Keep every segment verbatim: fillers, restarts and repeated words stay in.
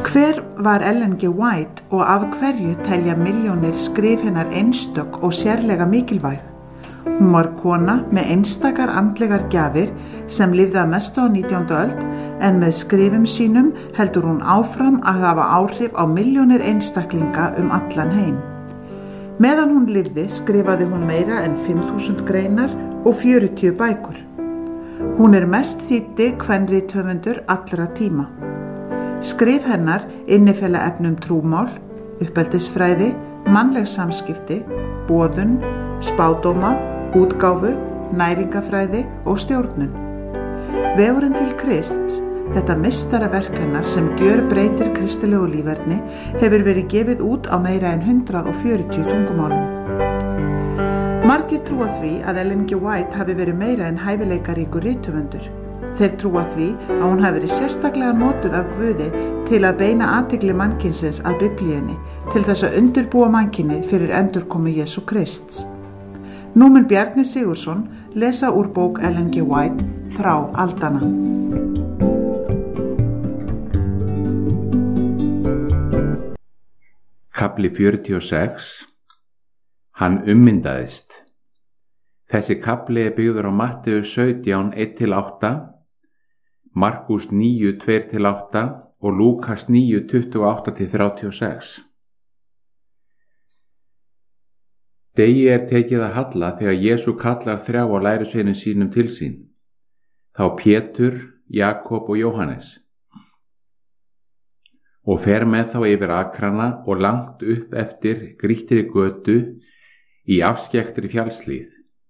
Hver var Ellen G. White og af hverju telja milljónir skrif hennar einstök og sérlega mikilvæg? Hún var kona með einstakar andlegar gjafir sem lifði að mestu á nítjándu öld, en með skrifum sínum heldur hún áfram að hafa áhrif á milljónir einstaklinga um allan heim. Meðan hún lifði skrifaði hún meira en fimm þúsund greinar og fjörutíu bækur. Hún er mest þýddi kvenrithöfundur allra tíma. Skrif hennar innifela efnum trúmál, uppeldisfræði, mannleg samskipti, boðun, spádóma, útgáfu, næringafræði og stjórnun. Vegurinn til Krists, þetta meistaraverk hennar sem gjörbreytir kristilegu líferni, hefur verið gefið út á meira en hundrað og fjörutíu tungumálum. Margir trúa því að Ellen G. White hafi verið meira en hæfileikaríkur rithöfundur. Þeir trúa því að hún hafi verið sérstaklega notuð af Guði til að beina athygli mannkynsins að Biblíunni, til þess að undirbúa mannkynið fyrir endurkomu Jesú Krists. Nú mun Bjarni Sigurðsson lesa úr bók Ellen G. White Frá aldanna. Kafli fjörutíu og sex. Hann ummyndaðist. Þessi kafli er byggður á Matteus sautján, eitt til átta, Markús níu, tvö til átta og Lúkas níu, tuttugu og átta til þrjátíu og sex. Degi er tekið að halla þegar Jesú kallar þrjá á lærisveinum sínum til sín, þá Pétur, Jakob og Jóhannes, og fer með þá yfir akrana og langt upp eftir grýttri götu í afskekktri fjallshlíð.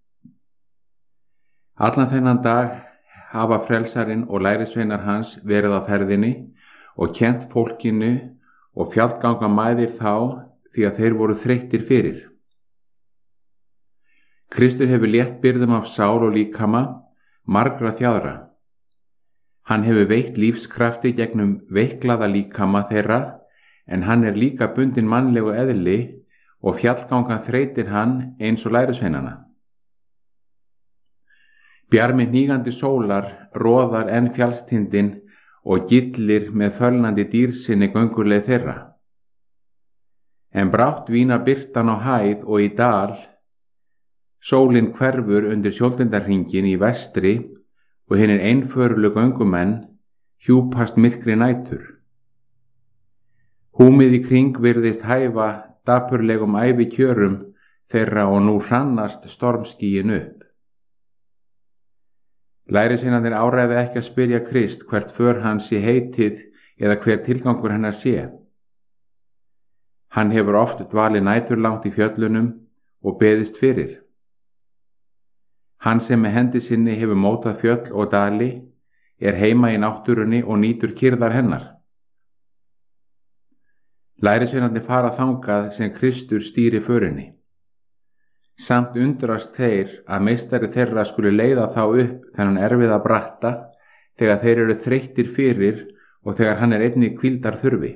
Allan þennan dag hafa frelsarinn og lærisveinar hans verið á ferðinni og kennt fólkinu og fjallganga mæðir þá því að þeir voru þreyttir fyrir. Kristur hefur létt byrðum af sál og líkama margra þjáðra. Hann hefur veitt lífskrafti gegnum veiklaða líkama þeirra, en hann er líka bundinn mannlegu eðli og fjallgangan þreytir hann eins og lærisveinana. Bjarmi hnígandi sólar roðar enn fjallstindin og gillir með fölnandi dýrsinni gönguleið þeirra. En brátt vína birtan á hæð og í dal, sólin hverfur undir sjóndeildarhringinn í vestri og hinir einförulu göngumenn hjúpast myrkri nætur. Húmið í kring virðist hæfa dapurlegum ævikjörum þeirra og nú hrannast stormskýin upp. Lærisveinarnir áræði ekki að spyrja Krist hvert för hans sé heitið eða hver tilgangur hennar sé. Hann hefur oft dvalið næturlangt í fjöllunum og beðist fyrir. Hann sem með hendi sinni hefur mótað fjöll og dali er heima í náttúrunni og nýtur kyrrðar hennar. Lærisveinarnir fara þangað sem Kristur stýri förinni. Samt undrast þeir að meistari þeirra skuli leiða þá upp þennan erfiða bratta þegar þeir eru þreyttir fyrir og þegar hann er einnig hvíldar þurfi.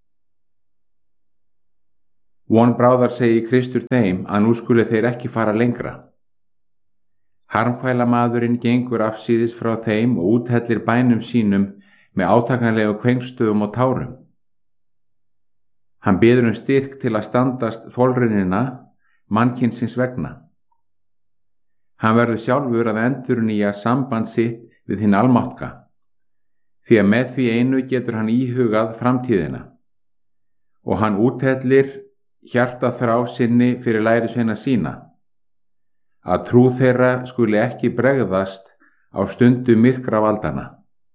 Von bráðar segi Kristur þeim að nú skuli þeir ekki fara lengra. Harmkvæla maðurinn gengur afsíðis frá þeim og úthellir bænum sínum með átakanlegu kvengstöfum og tárum. Hann biður um styrk til að standast þolrunina mannkynsins vegna. Hann verður sjálfur að endurnýja samband sitt við hinn almáttga, því að með því einu getur hann íhugað framtíðina, og hann úthellir hjarta þrá sinni fyrir lærisveina sína, að trú þeirra skuli ekki bregðast á stundu myrkra valdanna.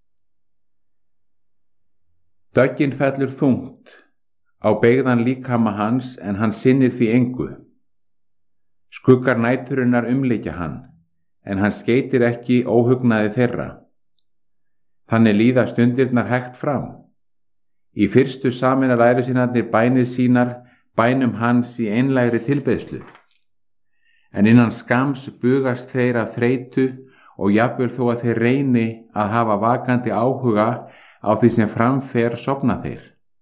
Döggin fellur þungt á beygðan líkama hans, en hann sinnir því engu. Skuggar næturinnar umlykja hann, en hann skeytir ekki óhugnaði þeirra. Þannig líða stundirnar hægt fram. Í fyrstu sameina lærisveinarnir bænir sínar bænum hans í einlægri tilbeiðslu. En innan skams bugast þeir af þreytu og jafnvel þó að þeir reyni að hafa vakandi áhuga á því sem framfer sofna þeir.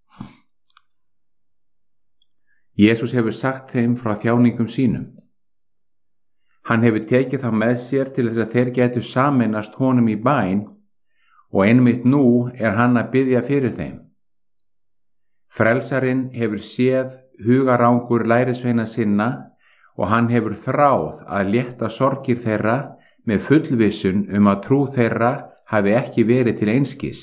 Jesús hefur sagt þeim frá þjáningum sínum. Hann hefur tekið þá með sér til þess að þeir getu sameinast honum í bæn og einmitt nú er hann að biðja fyrir þeim. Frelsarinn hefur séð hugarangur lærisveina sinna og hann hefur þráð að létta sorgir þeirra með fullvissun um að trú þeirra hafi ekki verið til einskis.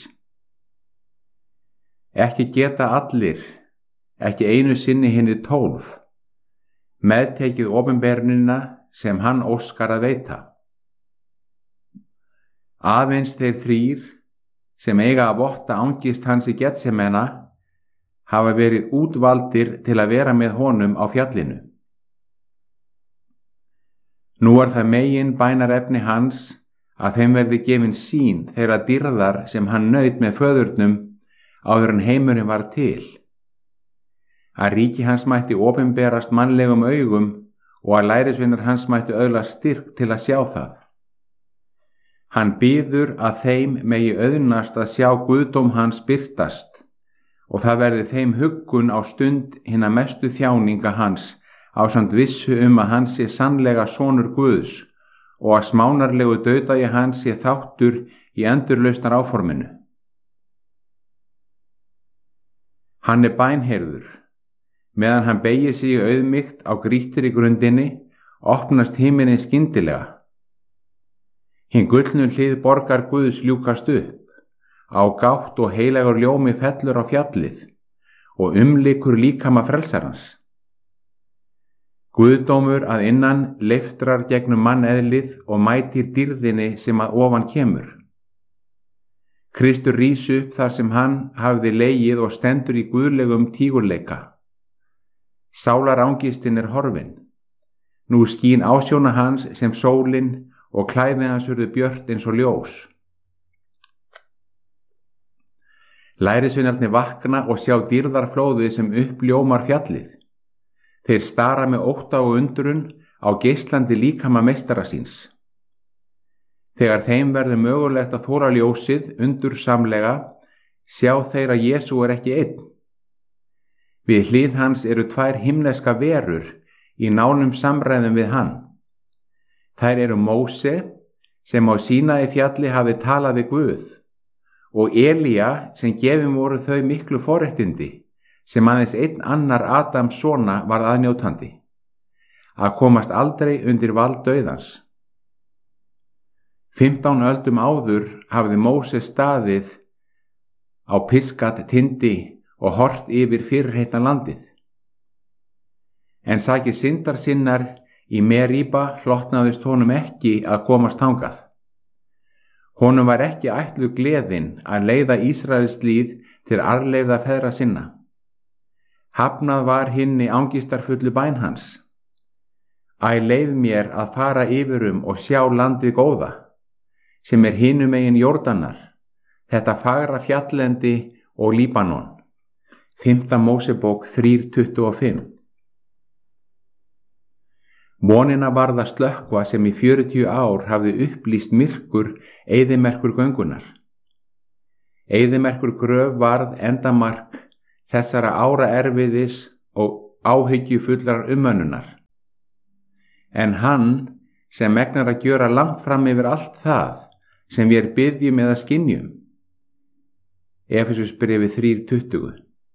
Ekki geta allir, ekki einu sinni hinir tólf, meðtekið opinberunina sem hann óskar að veita. Aðeins þeir þrír sem eiga að votta angist hans í Getsemena hafa verið útvaldir til að vera með honum á fjallinu. Nú er það megin bænarefni hans að þeim verði gefin sýn þeirra dýrðar sem hann naut með föðurnum áður en heimurinn var til. Að ríki hans mætti opinberast mannlegum augum og að lærisveinar hans mætti öðlast styrk til að sjá það. Hann biður að þeim megi auðnast að sjá guðdóm hans birtast og það verði þeim huggun á stund hinna mestu þjáninga hans ásamt vissu um að hann sé sannlega sonur Guðs og að smánarlegu dauðdagi hans sé þáttur í endurlausnar áforminu. Hann er bænheyrður. Meðan hann beygir sig í auðmýkt á grýttri grundinni, opnast himinin skyndilega. Hinn gullnu hlið borgar Guðs ljúkast upp, á gátt og heilagur ljómi fellur á fjallið og umlykur líkama frelsarans. Guðdómur að innan leiftrar gegnum manneðlið og mætir dýrðinni sem að ofan kemur. Kristur rís upp þar sem hann hafði legið og stendur í guðlegum tígurleika. Sálarangistin er horfin. Nú skín ásjóna hans sem sólin og klæði hans urðu björt eins og ljós. Lærisveinarnir vakna og sjá dýrðarflóðið sem uppljómar fjallið. Þeir stara með ótta og undrun á geislandi líkama meistara síns. Þegar þeim verður mögulegt að þóla ljósið undursamlega, sjá þeir að Jesú er ekki einn. Við hlið hans eru tvær himneska verur í nánum samræðum við hann. Þær eru Móse, sem á Sínaí fjalli hafi talað við Guð, og Elía, sem gefin voru þau miklu forréttindi, sem aðeins einn annar Adams sona varð aðnjótandi, að komast aldrei undir vald dauðans. Fimmtán öldum áður hafði Móse staðið á Pisgat tindi og hort yfir fyrirheitna landið. En sakir syndar sinnar í Meríba hlotnaðist honum ekki að komast þangað. Honum var ekki ætluð gleðin að leiða Ísraels líð til arfleifða feðra sinna. Hafnað var hinni angistarfullu bæn hans. Æ, leið mér að fara yfir um og sjá landið góða, sem er hinum megin Jórdanar, þetta fagra fjalllendi og Líbanon. Fimmta Mósebók þrjú tuttugu og fimm. Vonina varð að slökkva sem í fjörutíu ár hafði upplýst myrkur eyðimerkur göngunar. Eyðimerkur gröf varð endamark þessara ára erfiðis og áhyggjufullar umönnunar. En hann sem megnar að gjöra langt fram yfir allt það sem við biðjum eða skynjum. Efesusbréfið þrjú tuttugu.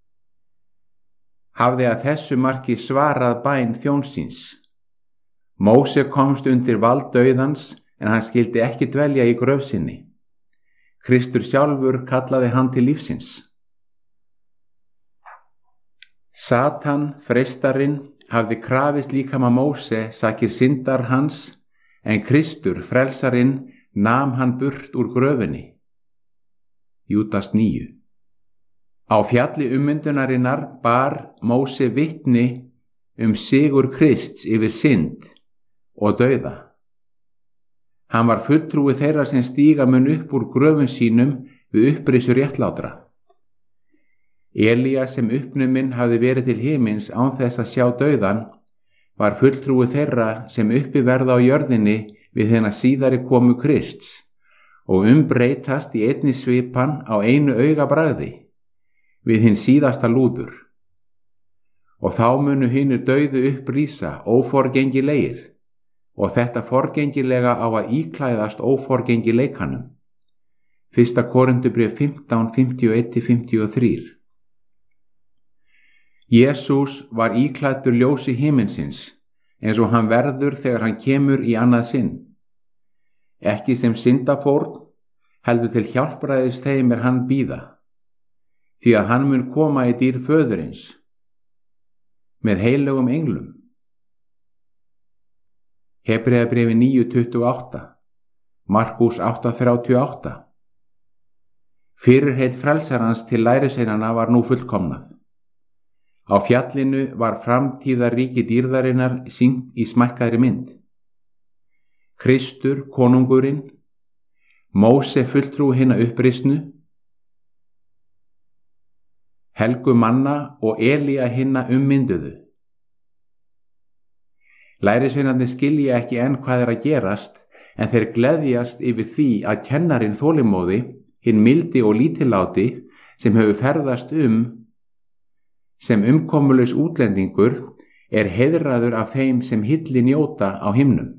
Hafði að þessu marki svarað bæn þjónsins. Móse komst undir vald dauðans en hann skildi ekki dvelja í gröf sinni. Kristur sjálfur kallaði hann til lífsins. Satan, freistarinn, hafði krafist líkama Móse sakir syndar hans, en Kristur, frelsarinn, nam hann burt úr gröfinni. Júdas níu. Á fjalli ummyndunarinnar bar Móse vitni um sigur Krists yfir synd og dauða. Hann var fulltrúi þeirra sem stíga mun upp úr gröfum sínum við upprisu réttlátra. Elía sem uppnuminn hafði verið til himins án þess að sjá dauðan, var fulltrúi þeirra sem uppi verða á jörðinni við hina síðari komu Krists og umbreytast í einni svipan á einu augabragði við hinn síðasta lúður. Og þá munu hinu dauðu upprísa óforgengilegir, og þetta forgengilega á að íklæðast óforgengileikanum. Fyrsta Korintubréf fimmtán, fimmtíu og eitt til fimmtíu og þrjú. Jesús var íklæddur ljósi himinsins, eins og hann verður þegar hann kemur í annað sinn. Ekki sem syndafórn, heldur til hjálpræðis þeim er hann bíða, því að hann mun koma í dýrð föðurins, með heilögum englum. Hebreabréfi níu tuttugu og átta, Markús átta þrjátíu og átta. Fyrirheit frelsarans til lærisveinanna var nú fullkomnað. Á fjallinu var framtíðarríki dýrðarinnar sýnt í smækkaðri mynd. Kristur, konungurinn, Móse fulltrú hinna upprisnu, Helgu manna og Elía hinna ummynduðu. Lærisveinarnir skilja ekki enn hvað er að gerast, en þeir gleðjast yfir því að kennarinn þolinmóði, hinn mildi og lítilláti, sem hefur ferðast um sem umkomulaus útlendingur, er heiðraður af þeim sem hilli njóta á himnum.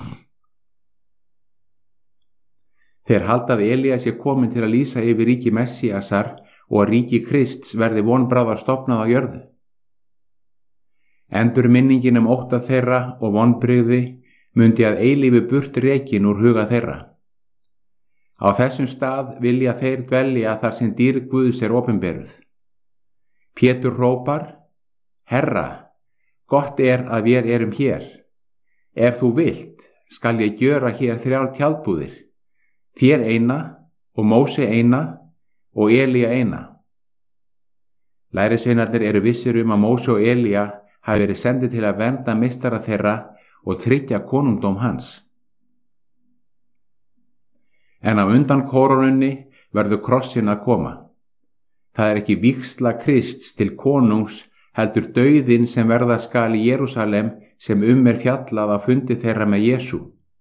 Þeir halda að Elías sé kominn til að lýsa yfir ríki Messíasar og að ríki Krists verði vonbráðar stofnað á jörðu. Endurminningin um ótta þeirra og vonbrigði mundi að eilífu burt rekin úr huga þeirra. Á þessum stað vilja þeir dvelja þar sem dýrð Guðs er opinberuð. Pétur hrópar: Herra, gott er að við erum hér. Ef þú vilt, skal ég gjöra hér þrjár tjaldbúðir, þér eina og Móse eina og Elía eina. Lærisveinarnir eru vissir um að Móse og Elía hafi verið sendið til að vernda meistara þeirra og tryggja konungdóm hans. En á undan kórónunni verður krossin að koma. Það er ekki vígsla Krists til konungs, heldur dauðinn sem verða skal í Jerúsalem sem um er fjallað á fundi þeirra með Jesú.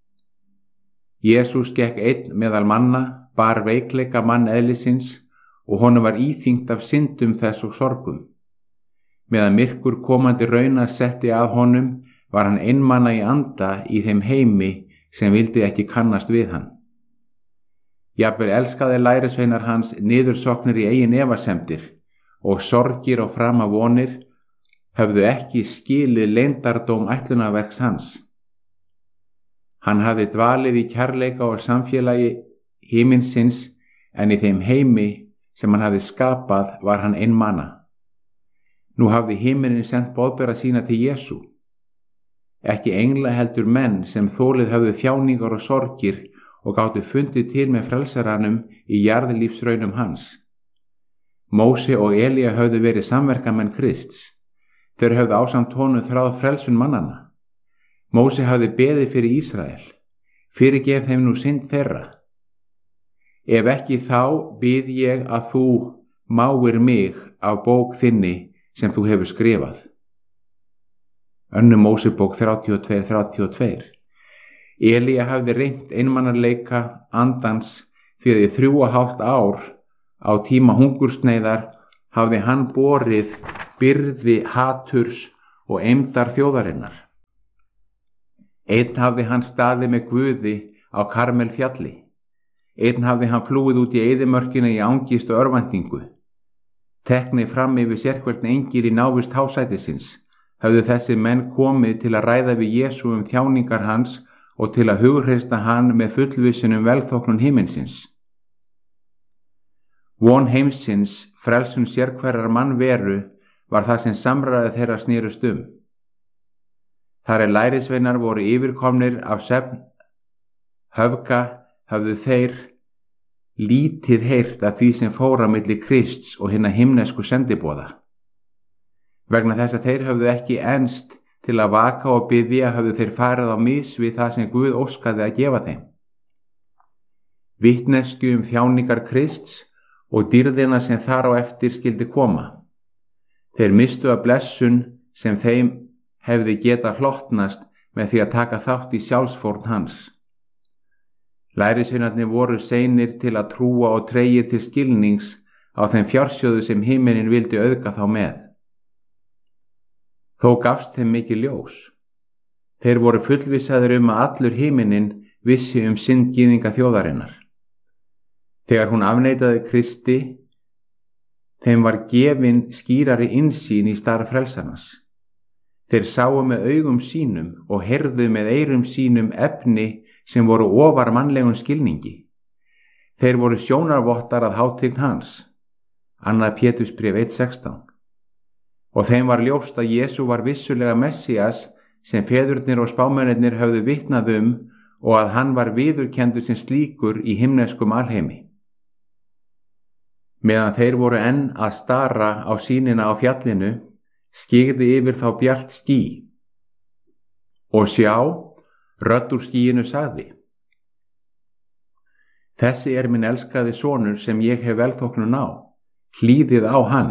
Jesús gekk einn meðal manna, bar veikleika mann eðlisins og honum var íþyngt af syndum þess og sorgum. Meðan myrkur komandi rauna setti að honum, var hann einmana í anda í þeim heimi sem vildi ekki kannast við hann. Jafnvel elskaði lærisveinar hans niðursoknir í eigin efasemdir og sorgir og framavonir höfðu ekki skilið leyndardóm ætlunarverks hans. Hann hafði dvalið í kærleika og samfélagi himinsins, en í þeim heimi sem hann hafði skapað var hann einmana. Nú hafði himinin sent boðbera sína til Jesú. Ekki engla heldur menn sem þolið höfðu þjáningar og sorgir og gátu fundið til með frelsaranum í jarðlífsraunum hans. Móse og Elía höfðu verið samverkamenn Krists. Þeir höfðu ásamt honum þráð frelsun mannanna. Móse hafði beðið fyrir Ísrael: fyrirgef þeim nú synd þeirra. Ef ekki þá bið ég að þú máir mig af bók þinni sem þú hefur skrifað. Önnur Mósebók þrjátíu og tvö þrjátíu og tvö. Elía hafði reynt einmanaleika andans fyrir í þrjú og hálft ár. Á tíma hungursneyðar hafði hann borið byrði haturs og eymdar þjóðarinnar. Einn hafði hann staðið með Guði á Karmel fjalli. Einn hafði hann flúið út í eyðimörkina í angist og örvæntingu. Teknir fram yfir sérhvern engil í návist hásætisins, höfðu þessi menn komið til að ræða við Jesú um þjáningar hans og til að hughreysta hann með fullvissun um velþóknun himinsins. Von heimsins, frelsun sérhverrar mannveru, var það sem samræði þeirra snerust um. Þar er lærisveinar voru yfirkomnir af svefn höfga, höfðu þeir lítið heyrt af því sem fór á milli Krists og hinna himnesku sendiboða. Vegna þess að þeir höfðu ekki enst til að vaka og biðja, höfðu þeir farið á mis við það sem Guð óskaði að gefa þeim. Vitnesku um þjáningar Krists og dýrðina sem þar á eftir skildi koma. Þeir mistu að blessun sem þeim hefði getað hlotnast með því að taka þátt í sjálfsfórn hans. Lærisveinarnir voru seinir til að trúa og tregir til skilnings á þeim fjársjóðu sem himinin vildi auðga þá með. Þó gafst þeim mikið ljós. Þeir voru fullvissaðir um að allur himinin vissi um syndgyðinga þjóðarinnar. Þegar hún afneitaði Kristi, Þeim var gefin skýrari innsýn í starf frelsarans. Þeir sáu með augum sínum og heyrðu með eyrum sínum efni sem voru ofar mannlegum skilningi. Þeir voru sjónarvottar að hátign hans. Annað Pétursbréf eitt sextán. Og þeim var ljóst að Jesú var vissulega Messías sem feðurnir og spámennirnir höfðu vitnað um og að hann var viðurkenndur sem slíkur í himneskum alheimi. Meðan þeir voru enn að stara á sýnina á fjallinu, skyggði yfir þá bjart ský. Og sjá, rödd úr skýinu sagði: Þessi er minn elskaði sonur sem ég hef velþóknun á, hlýðið á hann.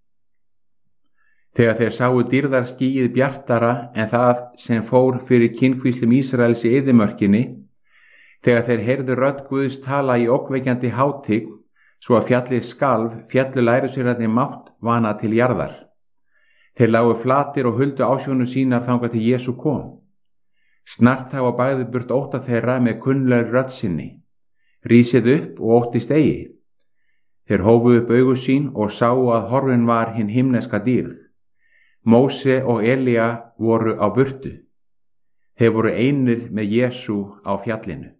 Þegar þeir sáu dýrðarskýið bjartara en það sem fór fyrir kynkvíslum Ísraels í eyðimörkinni, þegar þeir heyrðu rödd Guðs tala í ógnvekjandi hátign, svo að fjallið skalf, fjallu lærisveinarnir mátt vana til jarðar. Þeir lágu flatir og huldu ásjónu sínar þangað til Jesú kom. Snart þá að bæðu burt ótta þeirra með kunnlegri rödd sinni. Rísið upp og óttist eigi. Þeir hófuðu upp augu sín og sáu að horfin var hin himneska dýrð. Móse og Elía voru á burtu. Þeir voru einir með Jesú á fjallinu.